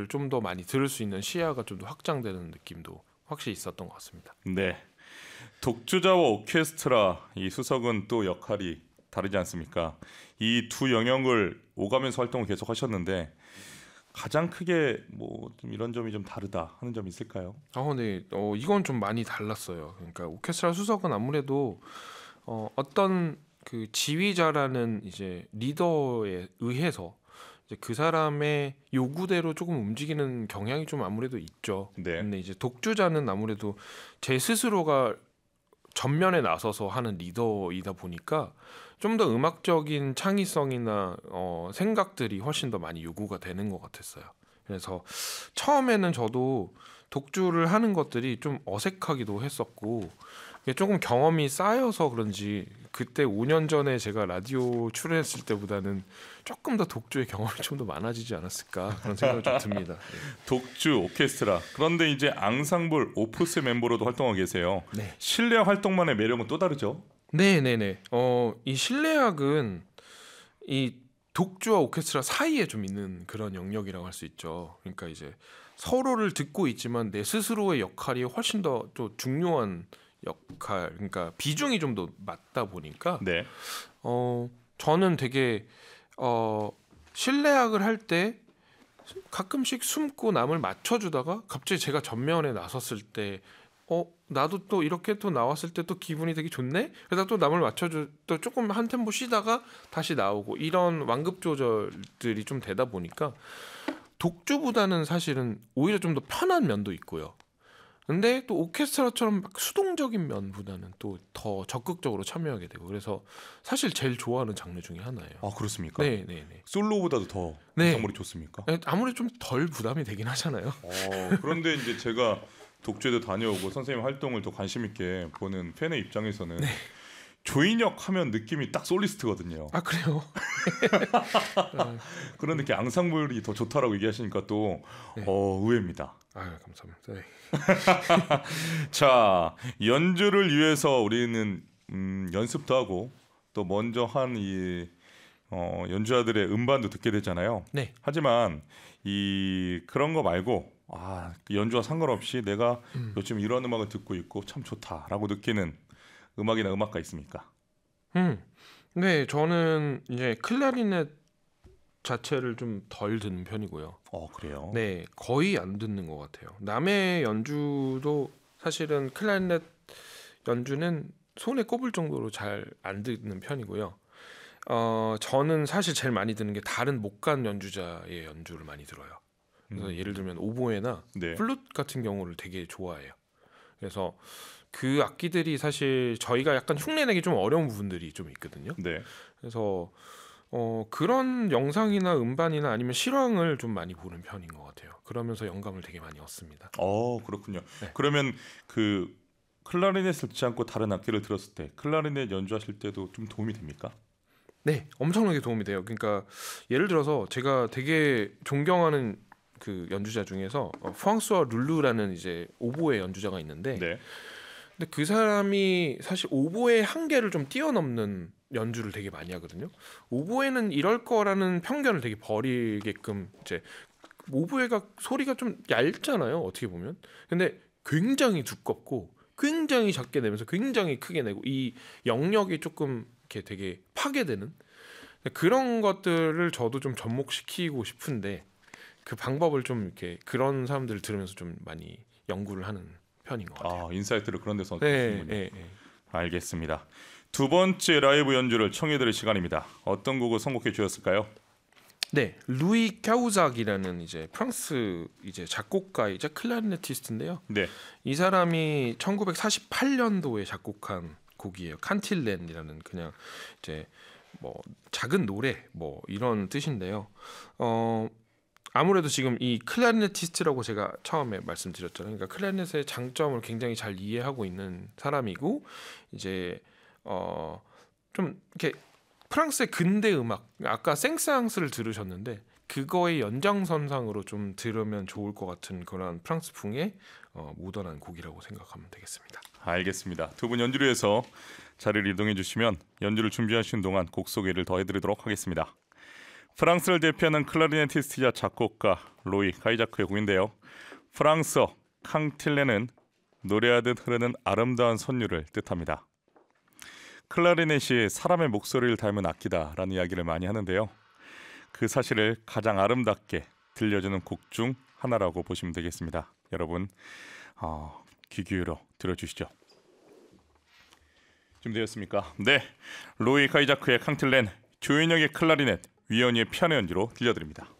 좀 더 많이 들을 수 있는 시야가 좀 더 확장되는 느낌도 확실히 있었던 것 같습니다. 네. 독주자와 오케스트라 이 수석은 또 역할이 다르지 않습니까? 이 두 영역을 오가면서 활동을 계속 하셨는데 가장 크게 뭐 좀 이런 점이 좀 다르다 하는 점이 있을까요? 네. 이건 좀 많이 달랐어요. 그러니까 오케스트라 수석은 아무래도 어떤 그 지휘자라는 이제 리더에 의해서 이제 그 사람의 요구대로 조금 움직이는 경향이 좀 아무래도 있죠. 네. 근데 이제 독주자는 아무래도 제 스스로가 전면에 나서서 하는 리더이다 보니까 좀 더 음악적인 창의성이나 생각들이 훨씬 더 많이 요구가 되는 것 같았어요. 그래서 처음에는 저도 독주를 하는 것들이 좀 어색하기도 했었고 이게 조금 경험이 쌓여서 그런지 그때 5년 전에 제가 라디오 출연했을 때보다는 조금 더 독주의 경험이 좀 더 많아지지 않았을까 그런 생각이 좀 듭니다. 네. 독주, 오케스트라. 그런데 이제 앙상블, 오프스 멤버로도 활동하고 계세요. 네. 실내 활동만의 매력은 또 다르죠? 네네네. 이 실내악은 이 독주와 오케스트라 사이에 좀 있는 그런 영역이라고 할 수 있죠. 그러니까 이제 서로를 듣고 있지만 내 스스로의 역할이 훨씬 더 또 중요한 역할, 그러니까 비중이 좀 더 맞다 보니까 네. 저는 되게 실내악을 할 때 가끔씩 숨고 남을 맞춰주다가 갑자기 제가 전면에 나섰을 때 나도 또 이렇게 또 나왔을 때 또 기분이 되게 좋네. 그래서 또 남을 맞춰줘 또 조금 한 템포 쉬다가 다시 나오고 이런 완급 조절들이 좀 되다 보니까 독주보다는 사실은 오히려 좀 더 편한 면도 있고요. 근데 또 오케스트라처럼 막 수동적인 면보다는 또 더 적극적으로 참여하게 되고 그래서 사실 제일 좋아하는 장르 중에 하나예요. 아 그렇습니까? 네네네. 솔로보다도 더 네. 앙상블이 좋습니까? 아무래도 좀 덜 부담이 되긴 하잖아요. 그런데 이제 제가 독주에도 다녀오고 선생님 활동을 더 관심 있게 보는 팬의 입장에서는 네. 조인혁 하면 느낌이 딱 솔리스트거든요. 아 그래요? 그런데 이렇게 앙상블이 더 좋다라고 얘기하시니까 또 네. 의외입니다. 아유 감사합니다. 네. 자, 연주를 위해서 우리는 연습도 하고 또 먼저 한 이 연주자들의 음반도 듣게 되잖아요. 네. 하지만 이 그런 거 말고 그 연주와 상관없이 내가 요즘 이런 음악을 듣고 있고 참 좋다라고 느끼는 음악이나 음악가 있습니까? 네, 저는 이제 클라리넷 자체를 좀 덜 듣는 편이고요. 그래요? 네, 거의 안 듣는 것 같아요. 남의 연주도 사실은 클라리넷 연주는 손에 꼽을 정도로 잘 안 듣는 편이고요. 저는 사실 제일 많이 듣는 게 다른 목관 연주자의 연주를 많이 들어요. 그래서 예를 들면 오보에나 네. 플룻 같은 경우를 되게 좋아해요. 그래서 그 악기들이 사실 저희가 약간 흉내내기 좀 어려운 부분들이 좀 있거든요. 네. 그래서 그런 영상이나 음반이나 아니면 실황을 좀 많이 보는 편인 것 같아요. 그러면서 영감을 되게 많이 얻습니다. 그렇군요. 네. 그러면 그 클라리넷을 듣지 않고 다른 악기를 들었을 때 클라리넷 연주하실 때도 좀 도움이 됩니까? 네, 엄청나게 도움이 돼요. 그러니까 예를 들어서 제가 되게 존경하는 그 연주자 중에서 프랑스와 룰루라는 이제 오보에 연주자가 있는데, 네. 근데 그 사람이 사실 오보의 한계를 좀 뛰어넘는 연주를 되게 많이 하거든요. 오보에는 이럴 거라는 편견을 되게 버리게끔 이제 오보에가 소리가 좀 얇잖아요. 어떻게 보면. 근데 굉장히 두껍고 굉장히 작게 내면서 굉장히 크게 내고 이 영역이 조금 이렇게 되게 파괴되는 그런 것들을 저도 좀 접목시키고 싶은데 그 방법을 좀 이렇게 그런 사람들을 들으면서 좀 많이 연구를 하는 편인 것 같아요. 인사이트를 그런 데서 네, 얻으시는군요. 네, 네. 알겠습니다. 두 번째 라이브 연주를 청해드릴 시간입니다. 어떤 곡을 선곡해 주셨을까요? 네, 루이 캬우작이라는 이제 프랑스 이제 작곡가이자 클라리네티스트인데요. 네. 이 사람이 1948년도에 작곡한 곡이에요. 칸틸렌이라는 그냥 이제 뭐 작은 노래 뭐 이런 뜻인데요. 아무래도 지금 이 클라리네티스트라고 제가 처음에 말씀드렸잖아요. 그러니까 클라리넷의 장점을 굉장히 잘 이해하고 있는 사람이고 이제 좀 이렇게 프랑스의 근대 음악 아까 생사앙스를 들으셨는데 그거의 연장선상으로 좀 들으면 좋을 것 같은 그런 프랑스풍의 모던한 곡이라고 생각하면 되겠습니다. 알겠습니다. 두 분 연주를 위해서 자리를 이동해 주시면 연주를 준비하시는 동안 곡 소개를 더해드리도록 하겠습니다. 프랑스를 대표하는 클라리네티스트이자 작곡가 로이 카이자크의 곡인데요. 프랑스어 캉틸레는 노래하듯 흐르는 아름다운 선율을 뜻합니다. 클라리넷이 사람의 목소리를 닮은 악기다라는 이야기를 많이 하는데요. 그 사실을 가장 아름답게 들려주는 곡 중 하나라고 보시면 되겠습니다. 여러분 귀 기울여 들어주시죠. 준비되었습니까? 네, 로이 카이자크의 캉틸렌, 조인혁의 클라리넷, 위원희의 피아노 연주로 들려드립니다.